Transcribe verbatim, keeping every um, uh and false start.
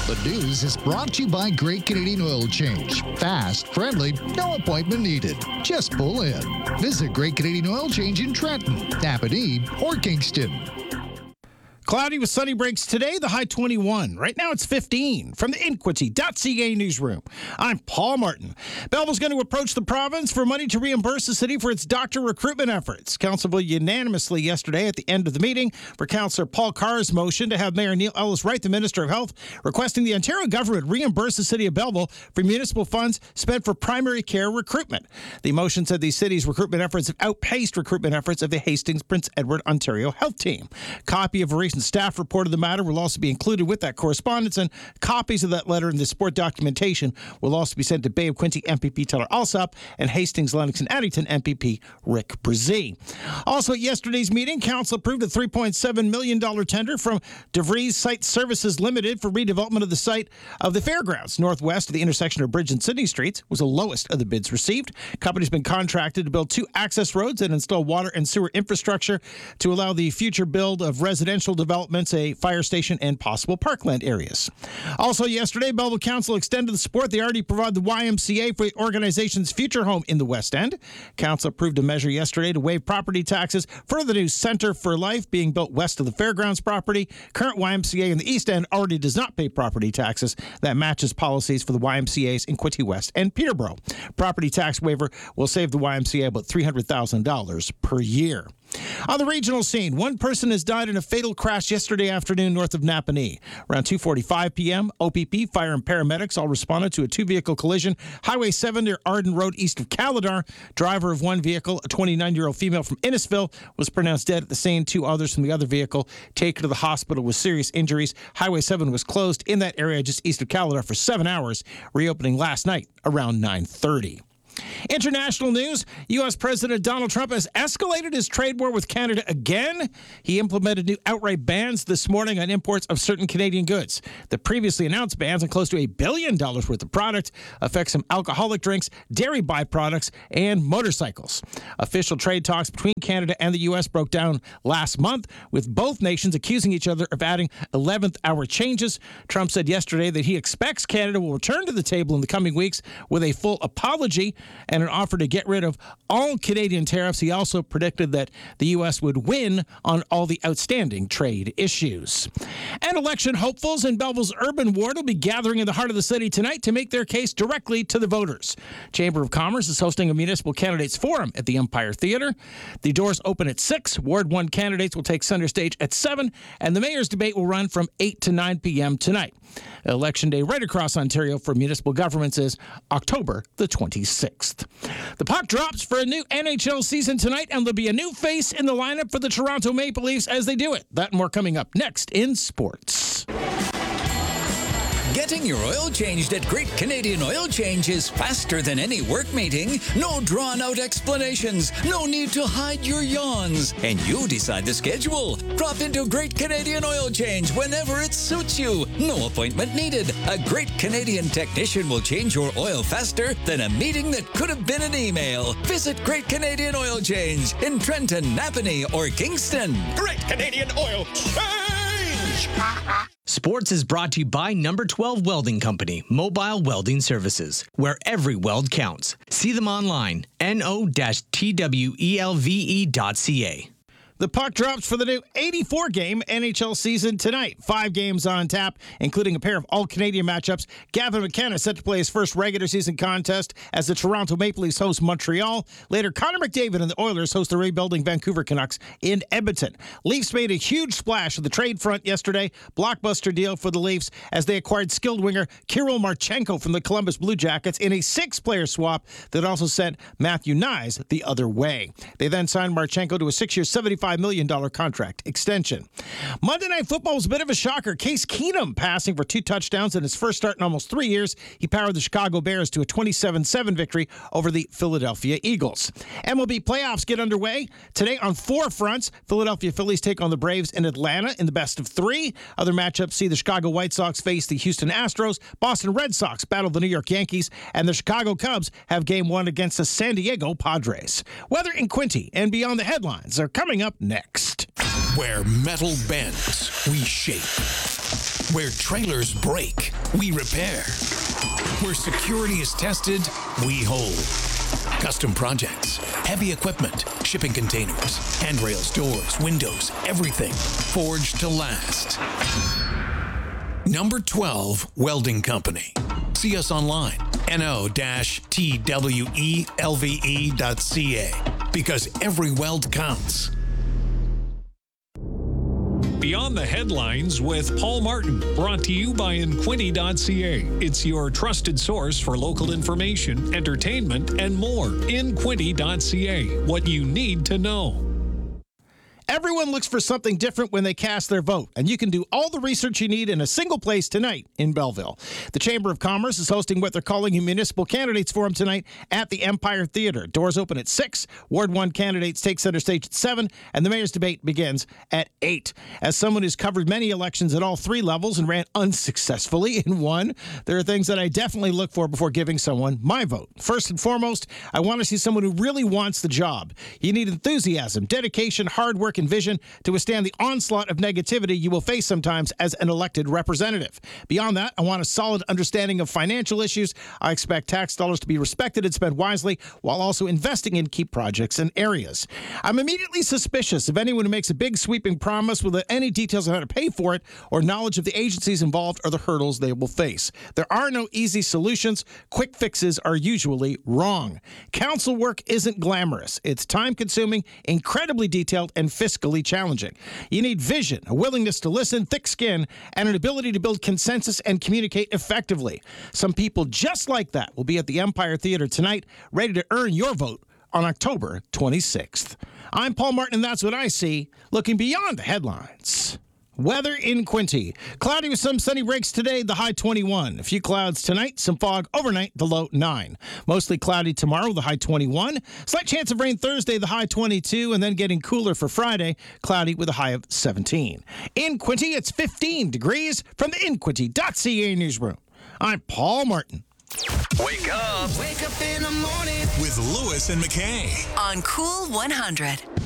The news is brought to you by Great Canadian Oil Change. Fast, friendly, no appointment needed. Just pull in. Visit Great Canadian Oil Change in Trenton, Napanee, or Kingston. Cloudy with sunny breaks today, the high twenty-one. Right now it's fifteen. From the Inquity dot C A newsroom, I'm Paul Martin. Belleville's going to approach the province for money to reimburse the city for its doctor recruitment efforts. Council voted unanimously yesterday at the end of the meeting for Councillor Paul Carr's motion to have Mayor Neil Ellis write the Minister of Health, requesting the Ontario government reimburse the city of Belleville for municipal funds spent for primary care recruitment. The motion said the city's recruitment efforts have outpaced recruitment efforts of the Hastings Prince Edward Ontario Health Team. Copy of a recent staff report of the matter will also be included with that correspondence, and copies of that letter and the support documentation will also be sent to Bay of Quinte M P P Taylor Alsop and Hastings, Lennox and Addington M P P Rick Brzee. Also at yesterday's meeting, Council approved a three point seven million dollars tender from DeVries Site Services Limited for redevelopment of the site of the fairgrounds northwest of the intersection of Bridge and Sydney Streets. Was the lowest of the bids received. Company's been contracted to build two access roads and install water and sewer infrastructure to allow the future build of residential developments, a fire station, and possible parkland areas. Also yesterday, Belleville Council extended the support they already provide the Y M C A for the organization's future home in the West End. Council approved a measure yesterday to waive property taxes for the new Centre for Life being built west of the fairgrounds property. Current Y M C A in the East End already does not pay property taxes. That matches policies for the Y M C As in Quinte West and Peterborough. Property tax waiver will save the Y M C A about three hundred thousand dollars per year. On the regional scene, one person has died in a fatal crash yesterday afternoon north of Napanee. Around two forty-five p.m., O P P, fire and paramedics all responded to a two-vehicle collision. Highway seven near Arden Road east of Calidar. Driver of one vehicle, a twenty-nine-year-old female from Innisfil, was pronounced dead at the scene. Two others from the other vehicle taken to the hospital with serious injuries. Highway seven was closed in that area just east of Calidar for seven hours, reopening last night around nine thirty. International news, U S. President Donald Trump has escalated his trade war with Canada again. He implemented new outright bans this morning on imports of certain Canadian goods. The previously announced bans on close to a billion dollars worth of product affect some alcoholic drinks, dairy byproducts, and motorcycles. Official trade talks between Canada and the U S broke down last month, with both nations accusing each other of adding eleventh hour changes. Trump said yesterday that he expects Canada will return to the table in the coming weeks with a full apology and an offer to get rid of all Canadian tariffs. He also predicted that the U S would win on all the outstanding trade issues. And election hopefuls in Belleville's urban ward will be gathering in the heart of the city tonight to make their case directly to the voters. Chamber of Commerce is hosting a municipal candidates forum at the Empire Theatre. The doors open at six. Ward one candidates will take center stage at seven, and the mayor's debate will run from eight to nine p.m. tonight. Election day right across Ontario for municipal governments is October the twenty-sixth. The puck drops for a new N H L season tonight, and there'll be a new face in the lineup for the Toronto Maple Leafs as they do it. That and more coming up next in sports. Getting your oil changed at Great Canadian Oil Change is faster than any work meeting. No drawn-out explanations. No need to hide your yawns. And you decide the schedule. Drop into Great Canadian Oil Change whenever it suits you. No appointment needed. A Great Canadian technician will change your oil faster than a meeting that could have been an email. Visit Great Canadian Oil Change in Trenton, Napanee, or Kingston. Great Canadian Oil Change! Sports is brought to you by Number twelve Welding Company, Mobile Welding Services, where every weld counts. See them online, N O T W E L V E dot C A. The puck drops for the new eighty-four game N H L season tonight. Five games on tap, including a pair of all-Canadian matchups. Gavin McKenna set to play his first regular season contest as the Toronto Maple Leafs host Montreal. Later, Connor McDavid and the Oilers host the rebuilding Vancouver Canucks in Edmonton. Leafs made a huge splash at the trade front yesterday. Blockbuster deal for the Leafs as they acquired skilled winger Kirill Marchenko from the Columbus Blue Jackets in a six-player swap that also sent Matthew Knies the other way. They then signed Marchenko to a six-year, seventy-five million dollars contract extension. Monday Night Football was a bit of a shocker. Case Keenum passing for two touchdowns in his first start in almost three years. He powered the Chicago Bears to a twenty-seven seven victory over the Philadelphia Eagles. M L B playoffs get underway today on four fronts. Philadelphia Phillies take on the Braves in Atlanta in the best of three. Other matchups see the Chicago White Sox face the Houston Astros. Boston Red Sox battle the New York Yankees, and the Chicago Cubs have game one against the San Diego Padres. Weather in Quinte and beyond the headlines are coming up next. Where metal bends, we shape. Where trailers break, we repair. Where security is tested, we hold. Custom projects, heavy equipment, shipping containers, handrails, doors, windows, everything forged to last. Number twelve Welding Company. See us online, N O T W E L V E dot C A, because every weld counts. Beyond the Headlines with Paul Martin, brought to you by Inquinity dot C A. It's your trusted source for local information, entertainment, and more. Inquinity dot C A, what you need to know. Everyone looks for something different when they cast their vote, and you can do all the research you need in a single place tonight in Belleville. The Chamber of Commerce is hosting what they're calling a Municipal Candidates Forum tonight at the Empire Theater. Doors open at six, Ward one candidates take center stage at seven, and the mayor's debate begins at eight. As someone who's covered many elections at all three levels and ran unsuccessfully in one, there are things that I definitely look for before giving someone my vote. First and foremost, I want to see someone who really wants the job. You need enthusiasm, dedication, hard work, and vision to withstand the onslaught of negativity you will face sometimes as an elected representative. Beyond that, I want a solid understanding of financial issues. I expect tax dollars to be respected and spent wisely while also investing in key projects and areas. I'm immediately suspicious of anyone who makes a big sweeping promise without any details on how to pay for it or knowledge of the agencies involved or the hurdles they will face. There are no easy solutions. Quick fixes are usually wrong. Council work isn't glamorous. It's time-consuming, incredibly detailed, and fiscally challenging. You need vision, a willingness to listen, thick skin, and an ability to build consensus and communicate effectively. Some people just like that will be at the Empire Theater tonight, ready to earn your vote on October twenty-sixth. I'm Paul Martin, and that's what I see, looking beyond the headlines. Weather in Quinte. Cloudy with some sunny breaks today, the high twenty-one. A few clouds tonight, some fog overnight, the low nine. Mostly cloudy tomorrow, the high twenty-one. Slight chance of rain Thursday, the high twenty-two, and then getting cooler for Friday, cloudy with a high of seventeen. In Quinte, it's fifteen degrees from the Inquinity dot C A newsroom. I'm Paul Martin. Wake up. Wake up in the morning With Lewis and McKay. on Cool one hundred.